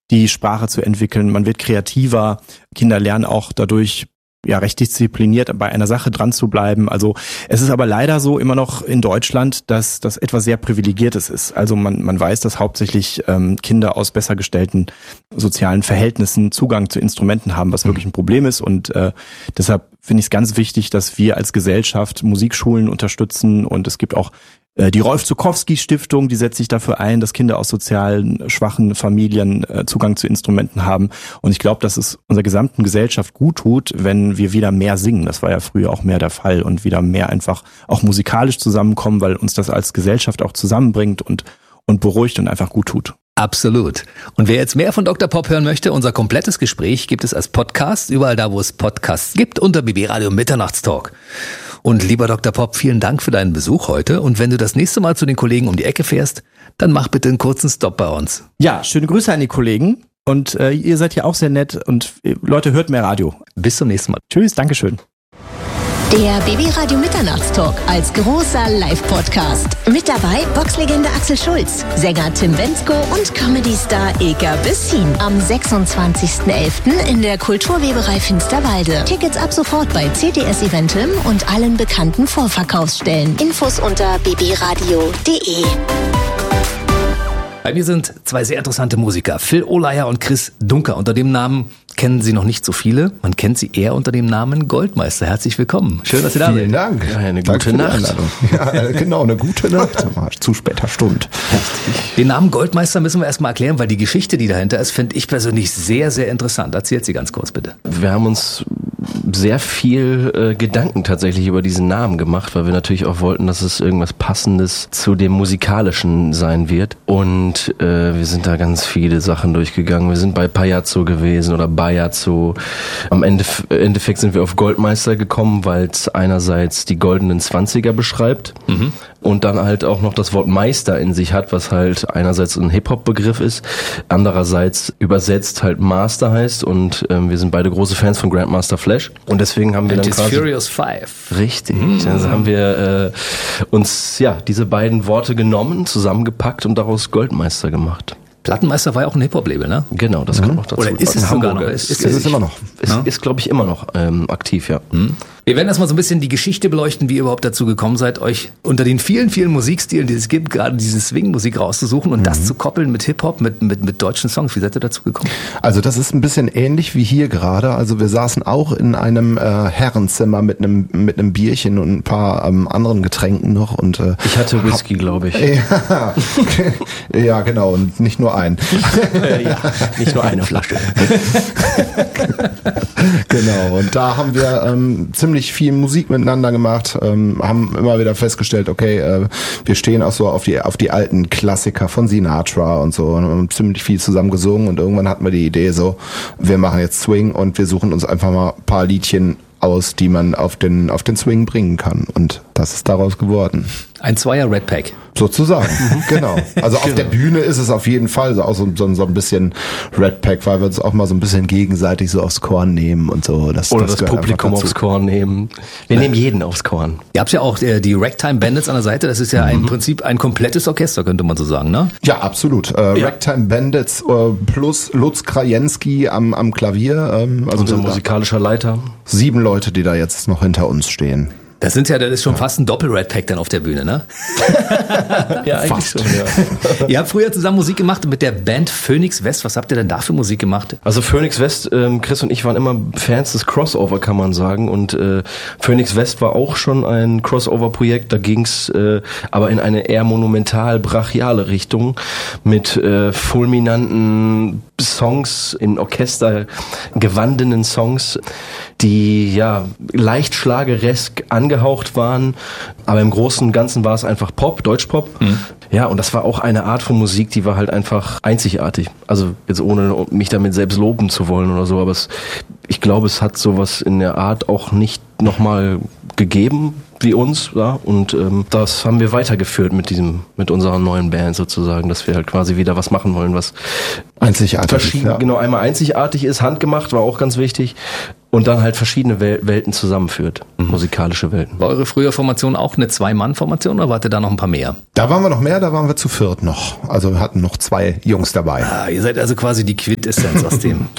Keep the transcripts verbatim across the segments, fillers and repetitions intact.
die Sprache zu entwickeln. Man wird kreativer. Kinder lernen auch dadurch, ja, recht diszipliniert bei einer Sache dran zu bleiben. Also es ist aber leider so immer noch in Deutschland, dass das etwas sehr Privilegiertes ist. Also man man weiß, dass hauptsächlich ähm, Kinder aus besser gestellten sozialen Verhältnissen Zugang zu Instrumenten haben, was wirklich ein Problem ist. Und äh, deshalb finde ich es ganz wichtig, dass wir als Gesellschaft Musikschulen unterstützen. Und es gibt auch äh, die Rolf-Zuckowski-Stiftung, die setzt sich dafür ein, dass Kinder aus sozialen schwachen Familien äh, Zugang zu Instrumenten haben. Und ich glaube, dass es unserer gesamten Gesellschaft gut tut, wenn wir wieder mehr singen. Das war ja früher auch mehr der Fall und wieder mehr einfach auch musikalisch zusammenkommen, weil uns das als Gesellschaft auch zusammenbringt und und beruhigt und einfach gut tut. Absolut. Und wer jetzt mehr von Doktor Pop hören möchte, unser komplettes Gespräch gibt es als Podcast, überall da, wo es Podcasts gibt, unter B B Radio Mitternachtstalk. Und lieber Doktor Pop, vielen Dank für deinen Besuch heute. Und wenn du das nächste Mal zu den Kollegen um die Ecke fährst, dann mach bitte einen kurzen Stopp bei uns. Ja, schöne Grüße an die Kollegen. Und äh, ihr seid ja auch sehr nett. Und äh, Leute, hört mehr Radio. Bis zum nächsten Mal. Tschüss, Dankeschön. Der B B Radio Mitternachtstalk als großer Live-Podcast. Mit dabei Boxlegende Axel Schulz, Sänger Tim Bendzko und Comedy-Star Ilka Bessin. Am sechsundzwanzigsten elften in der Kulturweberei Finsterwalde. Tickets ab sofort bei C T S Eventim und allen bekannten Vorverkaufsstellen. Infos unter b b radio punkt d e. Bei mir sind zwei sehr interessante Musiker, Phil Ohleyr und Chris Dunker. Unter dem Namen kennen Sie noch nicht so viele. Man kennt sie eher unter dem Namen Goldmeister. Herzlich willkommen. Schön, dass Sie da sind. Vielen Dank. Ja, eine Danke gute Nacht. Ja, genau, eine gute Nacht. Zu später Stunde. Den Namen Goldmeister müssen wir erstmal erklären, weil die Geschichte, die dahinter ist, finde ich persönlich sehr, sehr interessant. Erzählt sie ganz kurz, bitte. Wir haben uns sehr viel äh, Gedanken tatsächlich über diesen Namen gemacht, weil wir natürlich auch wollten, dass es irgendwas Passendes zu dem Musikalischen sein wird. Und äh, wir sind da ganz viele Sachen durchgegangen. Wir sind bei Pajazzo gewesen oder Bajazzo. Am Ende, Endeffekt sind wir auf Goldmeister gekommen, weil es einerseits die goldenen Zwanziger beschreibt mhm. und dann halt auch noch das Wort Meister in sich hat, was halt einerseits ein Hip-Hop-Begriff ist, andererseits übersetzt halt Master heißt und ähm, wir sind beide große Fans von Grandmaster Flash und deswegen haben wir And dann quasi... Furious Five. Richtig. Mhm. Also haben wir äh, uns ja diese beiden Worte genommen, zusammengepackt und daraus Goldmeister gemacht. Plattenmeister war ja auch ein Hip-Hop-Label, ne? Genau, das mhm. kommt noch dazu. Oder ist es sogar noch? Ist, ist, ist es immer noch? Ist, ja? ist glaube ich, immer noch ähm, aktiv, ja. Mhm. Wir werden erstmal so ein bisschen die Geschichte beleuchten, wie ihr überhaupt dazu gekommen seid, euch unter den vielen, vielen Musikstilen, die es gibt, gerade diese Swing-Musik rauszusuchen und mhm. das zu koppeln mit Hip-Hop, mit, mit, mit deutschen Songs. Wie seid ihr dazu gekommen? Also das ist ein bisschen ähnlich wie hier gerade. Also wir saßen auch in einem äh, Herrenzimmer mit einem mit einem Bierchen und ein paar ähm, anderen Getränken noch. Und äh, ich hatte Whisky, glaube ich. Ja, ja, genau. Und nicht nur ein. Ja, nicht nur eine Flasche. Genau. Und da haben wir ähm, ziemlich viel Musik miteinander gemacht, ähm, haben immer wieder festgestellt, okay, äh, wir stehen auch so auf die auf die alten Klassiker von Sinatra und so und haben ziemlich viel zusammen gesungen und irgendwann hatten wir die Idee so, wir machen jetzt Swing und wir suchen uns einfach mal ein paar Liedchen aus, die man auf den auf den Swing bringen kann und das ist daraus geworden. Ein Zweier Red Pack. Sozusagen, genau. Also auf genau. der Bühne ist es auf jeden Fall so, auch so, so, so ein bisschen Red Pack, weil wir uns auch mal so ein bisschen gegenseitig so aufs Korn nehmen und so. Das, Oder das, das Publikum aufs Korn nehmen. Wir ja. nehmen jeden aufs Korn. Ihr habt ja auch äh, die Ragtime Bandits an der Seite, das ist ja mhm. im Prinzip ein komplettes Orchester, könnte man so sagen, ne? Ja, absolut. Äh, ja. Ragtime Bandits äh, plus Lutz Krajewski am, am Klavier. Ähm, also unser musikalischer Leiter. Sieben Leute, die da jetzt noch hinter uns stehen. Das sind ja, das ist schon ja. fast ein Doppel-Red Pack dann auf der Bühne, ne? Ja, eigentlich fast. Schon, ja. Ihr habt früher zusammen Musik gemacht mit der Band Phoenix West. Was habt ihr denn da für Musik gemacht? Also Phoenix West, ähm, Chris und ich waren immer Fans des Crossover, kann man sagen. Und äh, Phoenix West war auch schon ein Crossover-Projekt. Da ging's äh, aber in eine eher monumental-brachiale Richtung mit äh, fulminanten Songs, in Orchester gewandenen Songs, die ja leicht schlageresk angehaucht waren, aber im Großen und Ganzen war es einfach Pop, Deutschpop. Mhm. Ja, und das war auch eine Art von Musik, die war halt einfach einzigartig. Also jetzt ohne mich damit selbst loben zu wollen oder so, aber es, ich glaube, es hat sowas in der Art auch nicht nochmal gegeben wie uns, ja, und ähm, das haben wir weitergeführt mit diesem, mit unserer neuen Band sozusagen, dass wir halt quasi wieder was machen wollen, was einzigartig ist. Ja. Genau, einmal einzigartig ist, handgemacht war auch ganz wichtig und dann halt verschiedene Wel- Welten zusammenführt, mhm. musikalische Welten. War eure frühe Formation auch eine Zwei-Mann-Formation oder wart ihr da noch ein paar mehr? Da waren wir noch mehr, da waren wir zu viert noch. Also wir hatten noch zwei Jungs dabei. Ah, ihr seid also quasi die Quintessenz aus dem.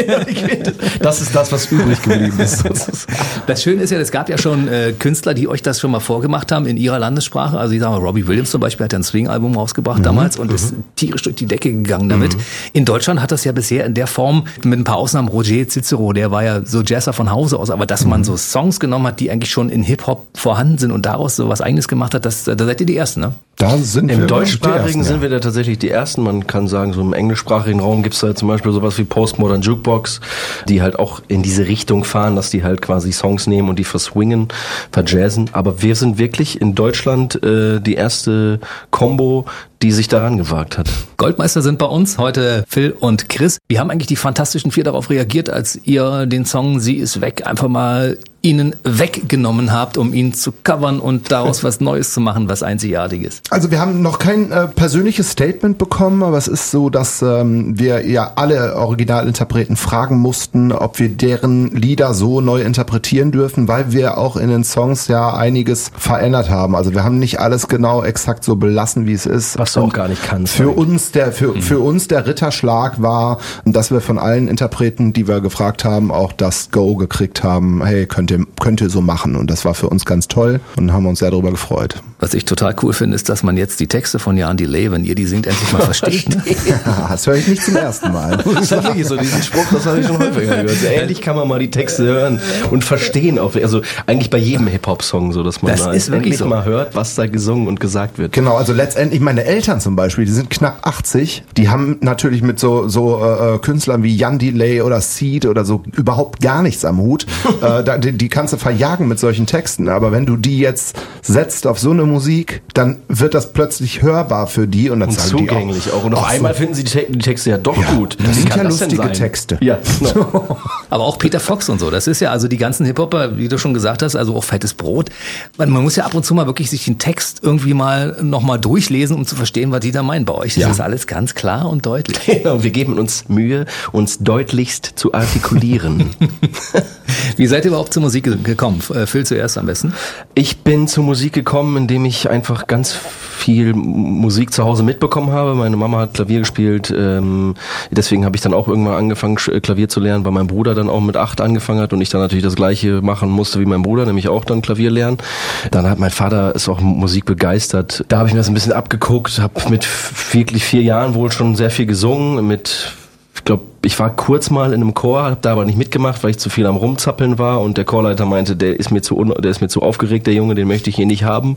Das ist das, was übrig geblieben ist. Das Schöne ist ja, es gab ja schon äh, Künstler, die euch das schon mal vorgemacht haben in ihrer Landessprache. Also ich sage mal, Robbie Williams zum Beispiel hat ja ein Swing-Album rausgebracht mhm. damals und mhm. ist tierisch durch die Decke gegangen damit. Mhm. In Deutschland hat das ja bisher in der Form, mit ein paar Ausnahmen, Roger Cicero, der war ja so Jazzer von Hause aus, aber dass man so Songs genommen hat, die eigentlich schon in Hip-Hop vorhanden sind und daraus so was Eigenes gemacht hat, das, da seid ihr die Ersten, ne? Da sind Im wir deutschsprachigen sind wir da tatsächlich die Ersten. Man kann sagen, so im englischsprachigen Raum gibt's da zum Beispiel sowas wie Postmodern Jukebox, die halt auch in diese Richtung fahren, dass die halt quasi Songs nehmen und die verswingen, verjazzen. Aber wir sind wirklich in Deutschland äh, die erste Combo, die sich daran gewagt hat. Goldmeister sind bei uns heute Phil und Chris. Wie haben eigentlich die Fantastischen Vier darauf reagiert, als ihr den Song Sie ist weg einfach mal ihnen weggenommen habt, um ihn zu covern und daraus was Neues zu machen, was Einzigartiges? Also wir haben noch kein äh, persönliches Statement bekommen, aber es ist so, dass ähm, wir ja alle Originalinterpreten fragen mussten, ob wir deren Lieder so neu interpretieren dürfen, weil wir auch in den Songs ja einiges verändert haben. Also wir haben nicht alles genau exakt so belassen, wie es ist. Was du auch gar nicht kannst. Für uns der für mhm. für uns der Ritterschlag war, dass wir von allen Interpreten, die wir gefragt haben, auch das Go gekriegt haben. Hey, könnt ihr könnt ihr so machen, und das war für uns ganz toll und haben uns sehr darüber gefreut. Was ich total cool finde, ist, dass man jetzt die Texte von Jan Delay, wenn ihr die singt, endlich mal versteht. Ne? Ja, das höre ich nicht zum ersten Mal. Das ist wirklich so, diesen Spruch, das habe ich schon häufiger gehört. Endlich kann man mal die Texte hören und verstehen. Auch, also eigentlich bei jedem Hip-Hop-Song so, dass man das da ist endlich so. mal hört, was da gesungen und gesagt wird. Genau, also letztendlich meine Eltern zum Beispiel, die sind knapp achtzig, die haben natürlich mit so so äh, Künstlern wie Jan Delay oder Seed oder so überhaupt gar nichts am Hut. äh, da, die, die kannst du verjagen mit solchen Texten, aber wenn du die jetzt setzt auf so eine Musik, dann wird das plötzlich hörbar für die und dann Und sagen zugänglich die auch. Und auf einmal so finden sie die, Te- die Texte ja doch ja, gut. Das Wie sind kann ja das lustige denn sein? Texte. Ja, genau. Aber auch Peter Fox und so, das ist ja also die ganzen Hip-Hopper, wie du schon gesagt hast, also auch Fettes Brot. Man, man muss ja ab und zu mal wirklich sich den Text irgendwie mal nochmal durchlesen, um zu verstehen, was die da meinen. Bei euch ist Ja. das alles ganz klar und deutlich. Genau, wir geben uns Mühe, uns deutlichst zu artikulieren. Wie seid ihr überhaupt zur Musik gekommen? Phil zuerst am besten. Ich bin zur Musik gekommen, indem ich einfach ganz viel Musik zu Hause mitbekommen habe. Meine Mama hat Klavier gespielt, ähm, deswegen habe ich dann auch irgendwann angefangen, Klavier zu lernen, weil mein Bruder dann auch mit acht angefangen hat und ich dann natürlich das Gleiche machen musste wie mein Bruder, nämlich auch dann Klavier lernen. Dann hat mein Vater ist auch Musik begeistert. Da habe ich mir das ein bisschen abgeguckt, habe mit wirklich vier Jahren wohl schon sehr viel gesungen, mit ich glaube, ich war kurz mal in einem Chor, habe da aber nicht mitgemacht, weil ich zu viel am Rumzappeln war und der Chorleiter meinte, der ist mir zu un- der ist mir zu aufgeregt, der Junge, den möchte ich hier nicht haben.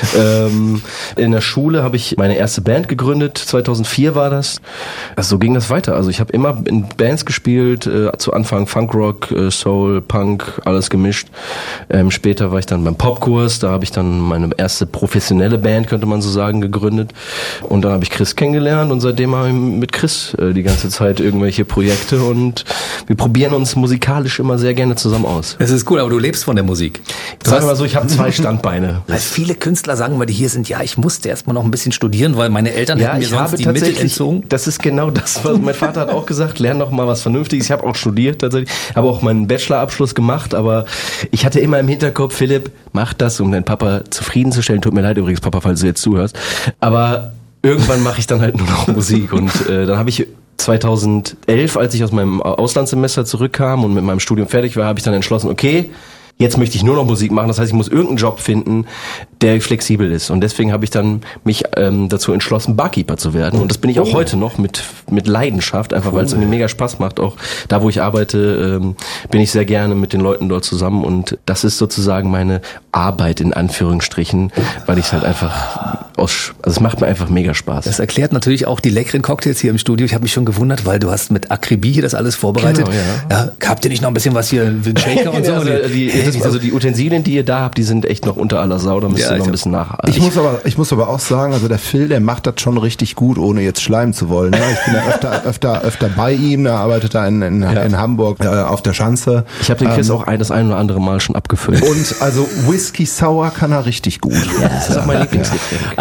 ähm, in der Schule habe ich meine erste Band gegründet, zweitausendvier war das. Also so ging das weiter. Also ich habe immer in Bands gespielt, äh, zu Anfang Funkrock, äh, Soul, Punk, alles gemischt. Ähm, später war ich dann beim Popkurs, da habe ich dann meine erste professionelle Band, könnte man so sagen, gegründet. Und dann habe ich Chris kennengelernt und seitdem habe ich mit Chris äh, die ganze Zeit irgendwelche Projekte und wir probieren uns musikalisch immer sehr gerne zusammen aus. Es ist cool, aber du lebst von der Musik. Du Sag mal so, ich habe zwei Standbeine. Weil viele Künstler sagen, weil die hier sind, ja, ich musste erst mal noch ein bisschen studieren, weil meine Eltern Ja, hätten mir ich sonst habe die Mittel tatsächlich, entzogen. das ist genau das, was mein Vater hat auch gesagt, lern doch mal was Vernünftiges. Ich habe auch studiert tatsächlich, habe auch meinen Bachelorabschluss gemacht, aber ich hatte immer im Hinterkopf, Philipp, mach das, um deinen Papa zufriedenzustellen. Tut mir leid übrigens, Papa, falls du jetzt zuhörst. Aber irgendwann mache ich dann halt nur noch Musik und äh, dann habe ich zweitausendelf, als ich aus meinem Auslandssemester zurückkam und mit meinem Studium fertig war, habe ich dann entschlossen, okay, jetzt möchte ich nur noch Musik machen. Das heißt, ich muss irgendeinen Job finden, der flexibel ist. Und deswegen habe ich dann mich ähm, dazu entschlossen, Barkeeper zu werden. Und das bin ich auch heute noch mit mit Leidenschaft, einfach weil es mir mega Spaß macht. Auch da, wo ich arbeite, ähm, bin ich sehr gerne mit den Leuten dort zusammen. Und das ist sozusagen meine Arbeit in Anführungsstrichen, weil ich es halt einfach aus, also es macht mir einfach mega Spaß. Das erklärt natürlich auch die leckeren Cocktails hier im Studio. Ich habe mich schon gewundert, weil du hast mit Akribie hier das alles vorbereitet. Genau, ja. Ja, habt ihr nicht noch ein bisschen was hier, einen Shaker und so? also, die, Hey, das, also die Utensilien, die ihr da habt, die sind echt noch unter aller Sau. Da müsst Ja, ihr noch ich ein bisschen nach. Ich muss aber, ich muss aber auch sagen, also der Phil, der macht das schon richtig gut, ohne jetzt schleimen zu wollen. Ne? Ich bin ja öfter, öfter, öfter bei ihm. Er arbeitet da in, in, Ja. in Hamburg äh, auf der Schanze. Ich habe den Chris Ähm, auch ein, das ein oder andere Mal schon abgefüllt. Und also Whisky Sour kann er richtig gut. das ist auch mein Lieblingsgetränk.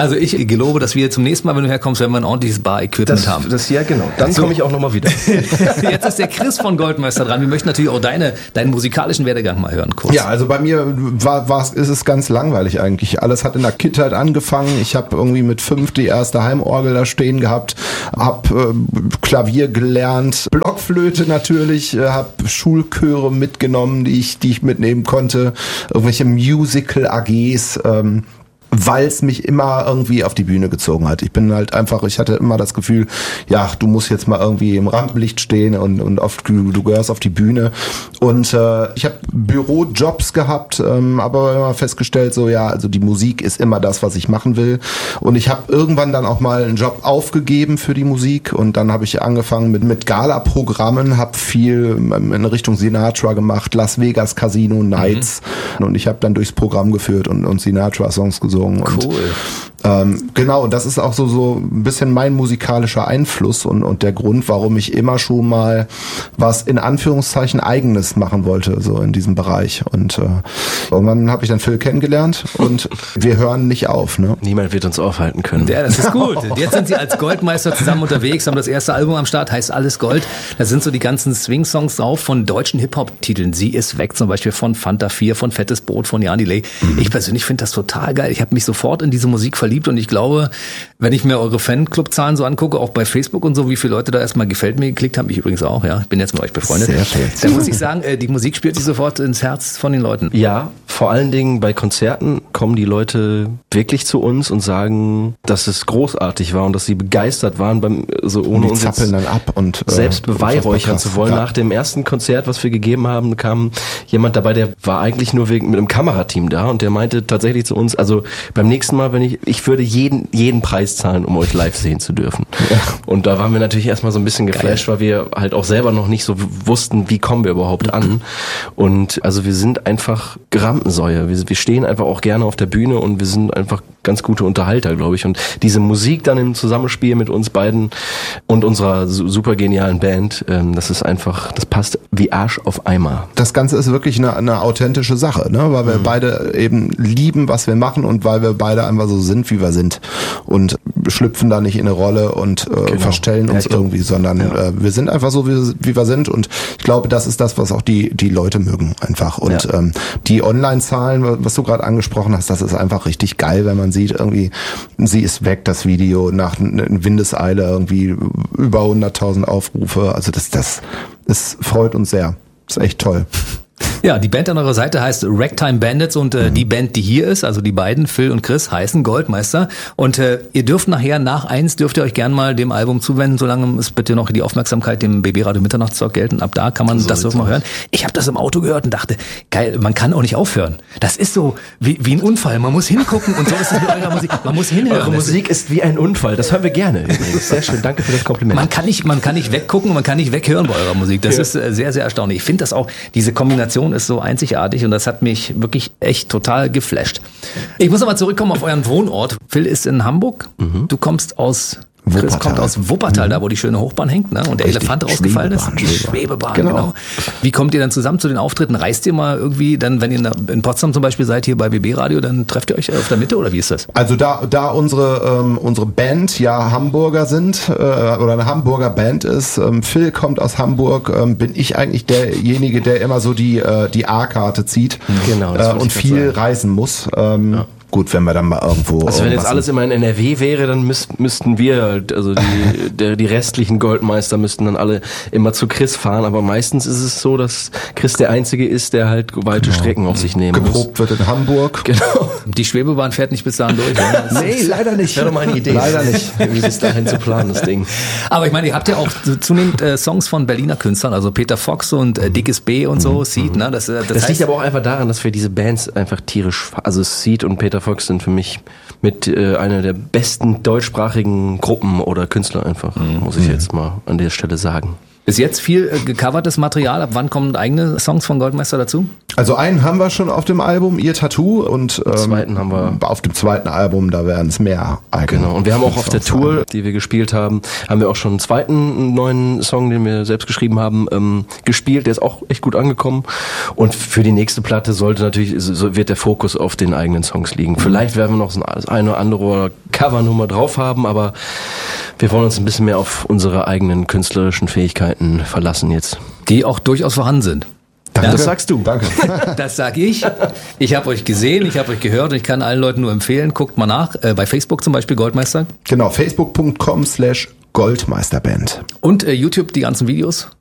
Also ich gelobe, dass wir zum nächsten Mal, wenn du herkommst, wenn wir ein ordentliches Bar-Equipment Das, haben. das, ja, genau. Dann So. komme ich auch nochmal wieder. Jetzt ist der Chris von Goldmeister dran. Wir möchten natürlich auch deine, deinen musikalischen Werdegang mal hören, kurz. Ja, also bei mir war, war ist es ganz langweilig eigentlich. Alles hat in der Kindheit angefangen. Ich habe irgendwie mit fünf die erste Heimorgel da stehen gehabt, hab äh, Klavier gelernt, Blockflöte natürlich, äh, hab Schulchöre mitgenommen, die ich, die ich mitnehmen konnte, irgendwelche Musical-A Gs, ähm, weil es mich immer irgendwie auf die Bühne gezogen hat. Ich bin halt einfach, ich hatte immer das Gefühl, ja, du musst jetzt mal irgendwie im Rampenlicht stehen und, und auf, du, du gehörst auf die Bühne. Und äh, ich habe Bürojobs gehabt, ähm, aber immer festgestellt, so ja, also die Musik ist immer das, was ich machen will. Und ich habe irgendwann dann auch mal einen Job aufgegeben für die Musik und dann habe ich angefangen mit, mit Gala-Programmen, habe viel in Richtung Sinatra gemacht, Las Vegas Casino Nights mhm. und ich habe dann durchs Programm geführt und, und Sinatra-Songs gesungen. Und, cool. Ähm, genau, und das ist auch so so ein bisschen mein musikalischer Einfluss und, und der Grund, warum ich immer schon mal was in Anführungszeichen Eigenes machen wollte, so in diesem Bereich. Und äh, irgendwann habe ich dann Phil kennengelernt und wir hören nicht auf. Ne? Niemand wird uns aufhalten können. Ja, das ist gut. Jetzt sind sie als Goldmeister zusammen unterwegs, haben das erste Album am Start, heißt Alles Gold. Da sind so die ganzen Swing-Songs drauf von deutschen Hip-Hop-Titeln. Sie ist weg zum Beispiel von Fanta vier, von Fettes Brot, von Jan Delay. Mhm. Ich persönlich finde das total geil. Ich habe mich sofort in diese Musik verliebt und ich glaube, wenn ich mir eure Fanclub-Zahlen so angucke, auch bei Facebook und so, wie viele Leute da erstmal gefällt mir geklickt haben, ich übrigens auch, ja, ich bin jetzt mit euch befreundet. Sehr schön. Da muss ich sagen, die Musik spielt sich sofort ins Herz von den Leuten. Ja, vor allen Dingen bei Konzerten kommen die Leute wirklich zu uns und sagen, dass es großartig war und dass sie begeistert waren, beim so ohne die uns zappeln dann ab und äh, selbst beweihräuchern zu wollen. Ja. Nach dem ersten Konzert, was wir gegeben haben, kam jemand dabei, der war eigentlich nur wegen mit einem Kamerateam da und der meinte tatsächlich zu uns, also beim nächsten Mal, wenn ich, ich würde jeden jeden Preis zahlen, um euch live sehen zu dürfen. Ja. Und da waren wir natürlich erstmal so ein bisschen geflasht, weil wir halt auch selber noch nicht so wussten, wie kommen wir überhaupt an. Und also wir sind einfach Rampensäue. Wir, wir stehen einfach auch gerne auf der Bühne und wir sind einfach ganz gute Unterhalter, glaube ich. Und diese Musik dann im Zusammenspiel mit uns beiden und unserer super genialen Band, ähm, das ist einfach, das passt wie Arsch auf Eimer. Das Ganze ist wirklich eine, eine authentische Sache, ne? Weil wir mhm. beide eben lieben, was wir machen und weil wir beide einfach so sind, wie wir sind und schlüpfen da nicht in eine Rolle und äh, genau. verstellen uns ja, glaub, irgendwie, sondern ja. äh, wir sind einfach so, wie, wie wir sind und ich glaube, das ist das, was auch die die Leute mögen einfach und ja. ähm, die Online-Zahlen, was du gerade angesprochen hast, das ist einfach richtig geil, wenn man sieht, irgendwie, sie ist weg, das Video, nach in Windeseile irgendwie über hunderttausend Aufrufe, also das, das, das freut uns sehr, das ist echt toll. Ja, die Band an eurer Seite heißt Ragtime Bandits und äh, mhm. die Band, die hier ist, also die beiden, Phil und Chris, heißen Goldmeister. Und äh, ihr dürft nachher, nach eins, dürft ihr euch gern mal dem Album zuwenden, solange ist bitte noch die Aufmerksamkeit dem B B Radio Mitternachtstalk gelten. Ab da kann man so das doch mal hören. Ich habe das im Auto gehört und dachte, geil, man kann auch nicht aufhören. Das ist so wie, wie ein Unfall. Man muss hingucken und so ist es mit eurer Musik. Man muss hinhören. Eure Musik ist wie ein Unfall. Das hören wir gerne übrigens. Sehr schön. Danke für das Kompliment. Man kann nicht, man kann nicht weggucken, man kann nicht weghören bei eurer Musik. Das ja. ist äh, sehr, sehr erstaunlich. Ich finde das auch, diese Kombination ist so einzigartig und das hat mich wirklich echt total geflasht. Ich muss aber zurückkommen auf euren Wohnort. Phil ist in Hamburg. Mhm. Du kommst aus Wuppertal. Chris kommt aus Wuppertal, mhm. da wo die schöne Hochbahn hängt, ne? Und der Richtig. Elefant rausgefallen ist. Die Schwebebahn, genau. genau. Wie kommt ihr dann zusammen zu den Auftritten? Reist ihr mal irgendwie, dann, wenn ihr in Potsdam zum Beispiel seid, hier bei B B Radio, dann trefft ihr euch auf der Mitte oder wie ist das? Also da, da unsere, ähm, unsere Band ja Hamburger sind, äh, oder eine Hamburger Band ist, ähm, Phil kommt aus Hamburg, ähm, bin ich eigentlich derjenige, der immer so die, äh, die A-Karte zieht. Genau. Äh, und viel sagen. reisen muss. Ähm, ja. Gut, wenn wir dann mal irgendwo... Also wenn jetzt alles immer in N R W wäre, dann müsst, müssten wir, also die, der, die restlichen Goldmeister müssten dann alle immer zu Chris fahren, aber meistens ist es so, dass Chris der Einzige ist, der halt weite genau. Strecken auf sich nehmen Geprobt muss. wird in Hamburg. Genau. Die Schwebebahn fährt nicht bis dahin durch. Oder? Nee, leider nicht. Wäre doch mal eine Idee. Leider nicht. Wie bis dahin zu planen, das Ding. Aber ich meine, ihr habt ja auch zunehmend äh, Songs von Berliner Künstlern, also Peter Fox und äh, Dickes B und so, mhm. Seed, ne? Das, das, das heißt, liegt aber auch einfach daran, dass wir diese Bands einfach tierisch, also Seed und Peter Fox sind für mich mit äh, einer der besten deutschsprachigen Gruppen oder Künstler einfach, mhm. muss ich jetzt mal an der Stelle sagen. Bis jetzt viel äh, gecovertes Material. Ab wann kommen eigene Songs von Goldmeister dazu? Also einen haben wir schon auf dem Album, Ihr Tattoo, und ähm, zweiten haben wir auf dem zweiten Album, da werden es mehr Alben. Genau, und wir haben auch auf der Tour, die wir gespielt haben, haben wir auch schon einen zweiten neuen Song, den wir selbst geschrieben haben, ähm, gespielt. Der ist auch echt gut angekommen. Und für die nächste Platte sollte natürlich, so wird der Fokus auf den eigenen Songs liegen. Vielleicht werden wir noch so eine oder andere Covernummer drauf haben, aber wir wollen uns ein bisschen mehr auf unsere eigenen künstlerischen Fähigkeiten verlassen jetzt. Die auch durchaus vorhanden sind. Danke. Das sagst du. Danke. Das sag ich. Ich habe euch gesehen, ich habe euch gehört und ich kann allen Leuten nur empfehlen, guckt mal nach. Äh, bei Facebook zum Beispiel Goldmeister. Genau, facebook punkt com slash Goldmeisterband. Und äh, YouTube die ganzen Videos.